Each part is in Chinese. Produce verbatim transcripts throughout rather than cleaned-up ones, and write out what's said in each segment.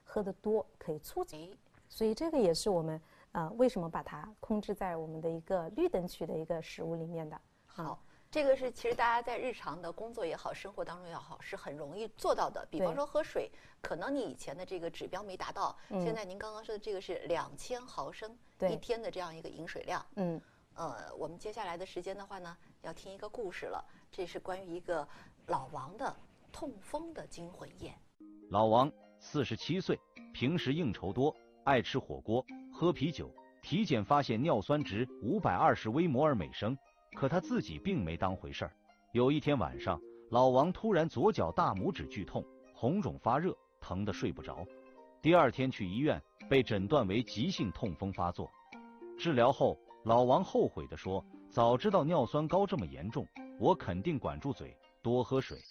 喝得多可以促进，所以这个也是我们呃为什么把它控制在我们的一个绿灯区的一个食物里面的。 好，这个是其实大家在日常的工作也好，生活当中也好，是很容易做到的。比方说喝水，可能你以前的这个指标没达到，嗯、现在您刚刚说的这个是两千毫升一天的这样一个饮水量。嗯，呃，我们接下来的时间的话呢，要听一个故事了，这是关于一个老王的痛风的惊魂宴。 老王四十七岁，平时应酬多，爱吃火锅、喝啤酒。体检发现尿酸值五百二十微摩尔每升。可他自己并没当回事儿。有一天晚上，老王突然左脚大拇指剧痛，红肿发热，疼得睡不着。第二天去医院，被诊断为急性痛风发作。治疗后，老王后悔地说：“早知道尿酸高这么严重，我肯定管住嘴，多喝水。”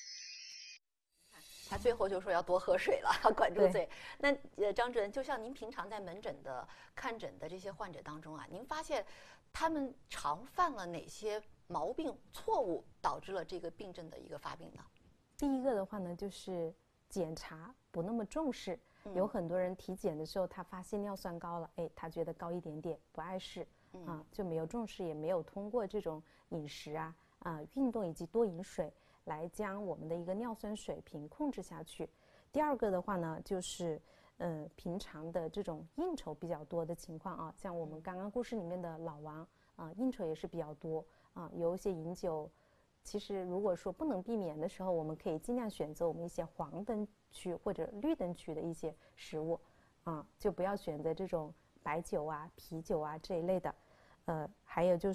他最后就说要多喝水了，管住嘴。那呃，张主任，就像您平常在门诊的看诊的这些患者当中啊，您发现他们常犯了哪些毛病、错误，导致了这个病症的一个发病呢？ 第一个的话呢，就是检查不那么重视。嗯、有很多人体检的时候，他发现尿酸高了，哎，他觉得高一点点，不碍事，嗯、啊，就没有重视，也没有通过这种饮食啊、啊运动以及多饮水来将我们的一个尿酸水平控制下去。第二个的话呢，就是呃平常的这种应酬比较多的情况啊，像我们刚刚故事里面的老王啊，应酬也是比较多啊，有一些饮酒。其实如果说不能避免的时候，我们可以尽量选择我们一些黄灯区或者绿灯区的一些食物啊，就不要选择这种白酒啊、啤酒啊这一类的。呃，还有就是，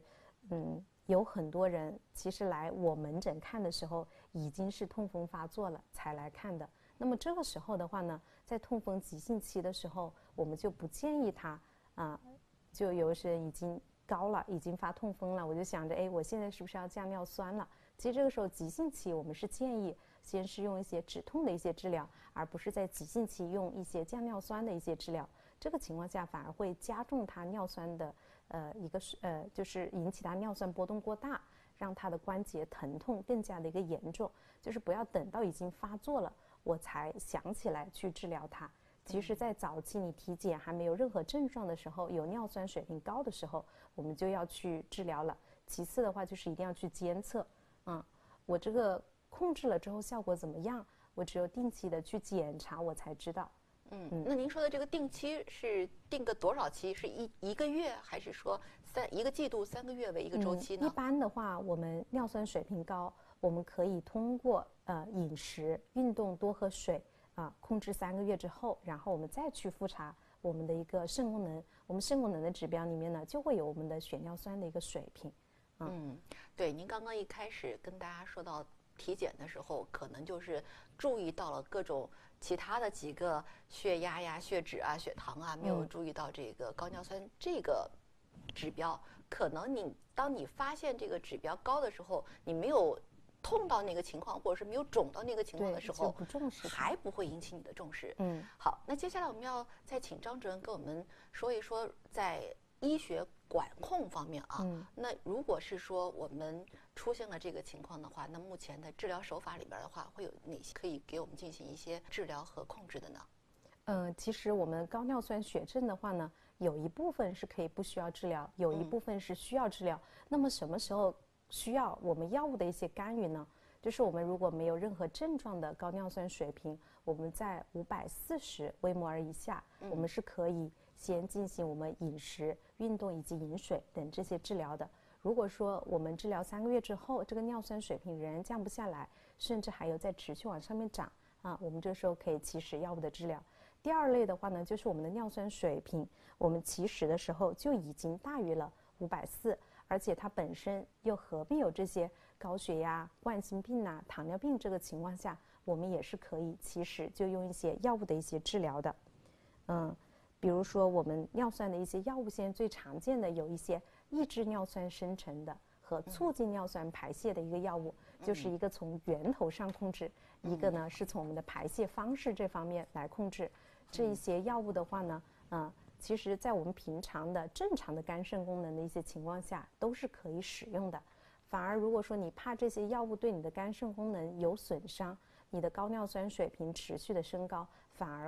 嗯。有很多人其实来我门诊看的时候已经是痛风发作了才来看的。那么这个时候的话呢，在痛风急性期的时候，我们就不建议他啊、呃，就有些人已经高了，已经发痛风了，我就想着，哎，我现在是不是要降尿酸了？其实这个时候急性期，我们是建议先是用一些止痛的一些治疗，而不是在急性期用一些降尿酸的一些治疗。这个情况下反而会加重它尿酸的呃一个呃就是引起它尿酸波动过大，让它的关节疼痛更加的一个严重。就是不要等到已经发作了我才想起来去治疗它。其实在早期你体检还没有任何症状的时候，有尿酸水平高的时候，我们就要去治疗了。其次的话就是一定要去监测，嗯，我这个控制了之后效果怎么样？我只有定期的去检查我才知道。 嗯，那您说的这个定期是定个多少期？是一一个月，还是说三一个季度、三个月为一个周期呢？ 嗯、一般的话，我们尿酸水平高，我们可以通过呃饮食、运动、多喝水啊、呃，控制三个月之后，然后我们再去复查我们的一个肾功能。我们肾功能的指标里面呢，就会有我们的血尿酸的一个水平。 嗯，嗯对，您刚刚一开始跟大家说到体检的时候，可能就是注意到了各种其他的几个血压呀、血脂啊、血糖啊，没有注意到这个高尿酸这个指标。可能你当你发现这个指标高的时候，你没有痛到那个情况，或者是没有肿到那个情况的时候， 不重视， 还不会引起你的重视。 嗯， 好，那接下来我们要再请张主任跟我们说一说在医学管控方面啊，嗯、那如果是说我们出现了这个情况的话，那目前的治疗手法里边的话，会有哪些可以给我们进行一些治疗和控制的呢？ 呃，其实我们高尿酸血症的话呢，有一部分是可以不需要治疗，有一部分是需要治疗。嗯、那么什么时候需要我们药物的一些干预呢？就是我们如果没有任何症状的高尿酸水平，我们在五百四十微摩尔以下，嗯、我们是可以先进行我们饮食、运动以及饮水等这些治疗的。如果说我们治疗三个月之后，这个尿酸水平仍然降不下来，甚至还有在持续往上面涨啊，我们这时候可以起始药物的治疗。第二类的话呢，就是我们的尿酸水平，我们起始的时候就已经大于了五百四，而且它本身又合并有这些高血压、冠心病啊、糖尿病，这个情况下，我们也是可以起始就用一些药物的一些治疗的。嗯，比如说我们尿酸的一些药物，现在最常见的有一些抑制尿酸生成的和促进尿酸排泄的一个药物，嗯、就是一个从源头上控制，嗯、一个呢是从我们的排泄方式这方面来控制。这一些药物的话呢，嗯、呃，其实在我们平常的正常的肝肾功能的一些情况下都是可以使用的。反而如果说你怕这些药物对你的肝肾功能有损伤，你的高尿酸水平持续的升高，反而